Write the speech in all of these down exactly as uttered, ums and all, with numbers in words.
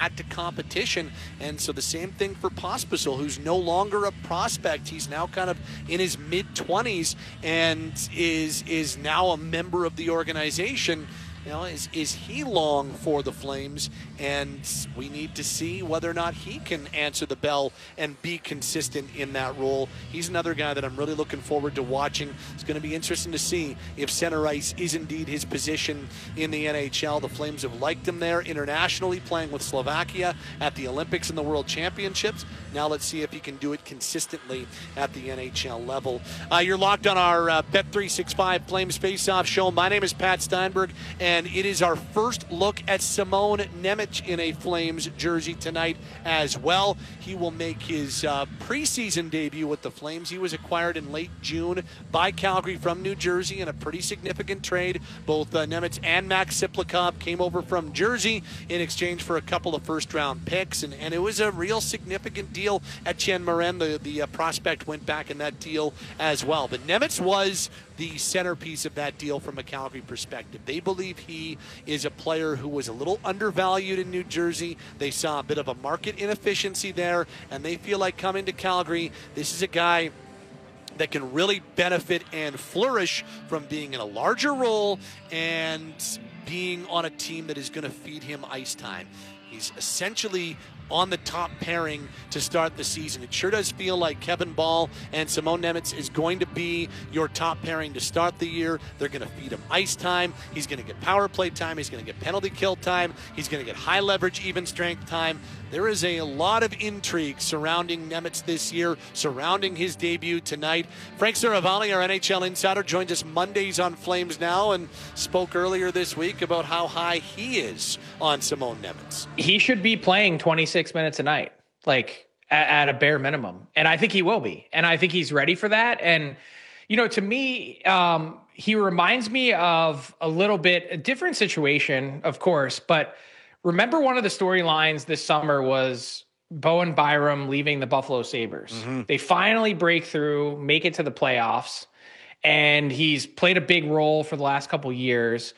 add to competition. And so the same thing for Pospisil, who's no longer a prospect. He's now kind of in his mid-twenties and is is now a member of the organization. You know, is, is he long for the Flames? And we need to see whether or not he can answer the bell and be consistent in that role. He's another guy that I'm really looking forward to watching. It's going to be interesting to see if center ice is indeed his position in the N H L. The Flames have liked him there internationally, playing with Slovakia at the Olympics and the World Championships. Now let's see if he can do it consistently at the N H L level. Uh, you're locked on our uh, Bet three sixty-five Flames Face-Off show. My name is Pat Steinberg, and it is our first look at Simon Nemec in a Flames jersey tonight as well. He will make his uh, preseason debut with the Flames. He was acquired in late June by Calgary from New Jersey in a pretty significant trade. Both uh, Nemec and Max Siplikov came over from Jersey in exchange for a couple of first-round picks, and, and it was a real significant deal. Etienne Morin, the, the uh, prospect, went back in that deal as well. But Nemec was the centerpiece of that deal from a Calgary perspective. They believe he is a player who was a little undervalued in New Jersey. They saw a bit of a market inefficiency there, and they feel like coming to Calgary, this is a guy that can really benefit and flourish from being in a larger role and being on a team that is going to feed him ice time. He's essentially on the top pairing to start the season. It sure does feel like Kevin Ball and Simon Nemec is going to be your top pairing to start the year. They're going to feed him ice time. He's going to get power play time. He's going to get penalty kill time. He's going to get high leverage, even strength time. There is a lot of intrigue surrounding Nemec this year, surrounding his debut tonight. Frank Saravalli, our N H L insider, joins us Mondays on Flames Now and spoke earlier this week about how high he is on Simon Nemec. He should be playing twenty-six minutes a night, like at, at a bare minimum. And I think he will be. And I think he's ready for that. And, you know, to me, um, he reminds me of a little bit, a different situation, of course, but remember one of the storylines this summer was Bowen Byram leaving the Buffalo Sabres. Mm-hmm. They finally break through, make it to the playoffs, and he's played a big role for the last couple years,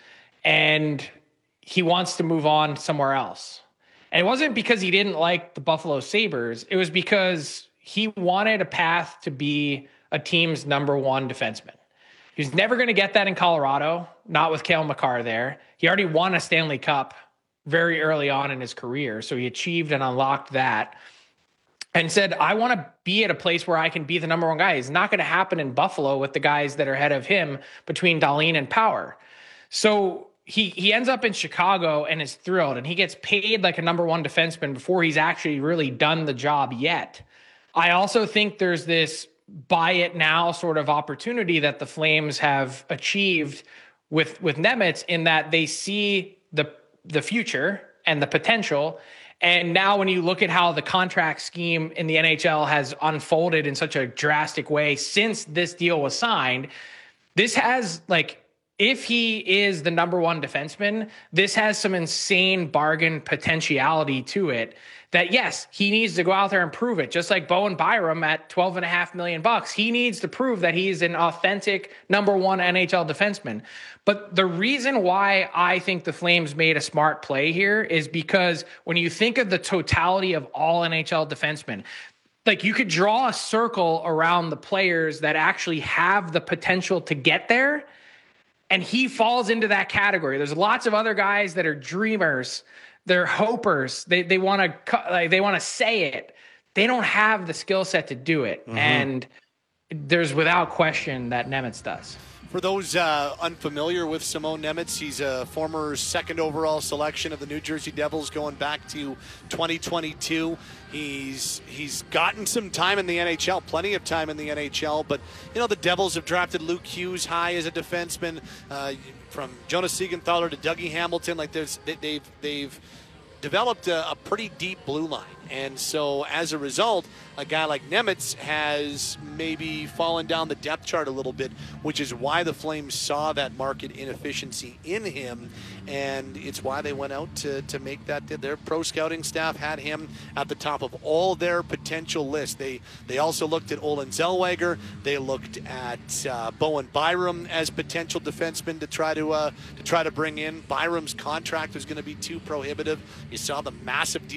and he wants to move on somewhere else. And it wasn't because he didn't like the Buffalo Sabres. It was because he wanted a path to be a team's number one defenseman. He was never going to get that in Colorado, not with Cale Makar there. He already won a Stanley Cup very early on in his career. So he achieved and unlocked that and said, I want to be at a place where I can be the number one guy. It's not going to happen in Buffalo with the guys that are ahead of him between Dahlin and Power. So he, he ends up in Chicago and is thrilled, and he gets paid like a number one defenseman before he's actually really done the job yet. I also think there's this buy it now sort of opportunity that the Flames have achieved with, with Nemec, in that they see the the future and the potential. And now when you look at how the contract scheme in the N H L has unfolded in such a drastic way since this deal was signed, this has, like, if he is the number one defenseman, this has some insane bargain potentiality to it that, yes, he needs to go out there and prove it. Just like Bowen Byram at twelve and a half million bucks, he needs to prove that he's an authentic number one N H L defenseman. But the reason why I think the Flames made a smart play here is because when you think of the totality of all N H L defensemen, like, you could draw a circle around the players that actually have the potential to get there, and he falls into that category. There's lots of other guys that are dreamers. They're hopers. They they want to like they want to say it. They don't have the skill set to do it. Mm-hmm. And there's without question that Nemec does. For those uh, unfamiliar with Simon Nemec, he's a former second overall selection of the New Jersey Devils going back to twenty twenty-two. He's he's gotten some time in the N H L, plenty of time in the N H L, but, you know, the Devils have drafted Luke Hughes high as a defenseman, uh, from Jonas Siegenthaler to Dougie Hamilton. Like, there's they, they've they've developed a, a pretty deep blue line. And so as a result, a guy like Nemec has maybe fallen down the depth chart a little bit, which is why the Flames saw that market inefficiency in him. And it's why they went out to, to make that. Their pro scouting staff had him at the top of all their potential lists. They they also looked at Olen Zellweger. They looked at uh, Bowen Byram as potential defensemen to try to uh, to try to bring in. Byram's contract was going to be too prohibitive. You saw the massive deal